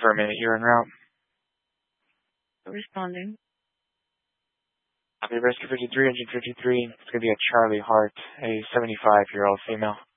for a minute. You're en route. Responding. Copy, rescue 53, engine 53. It's going to be a Charlie Hart, a 75-year-old female.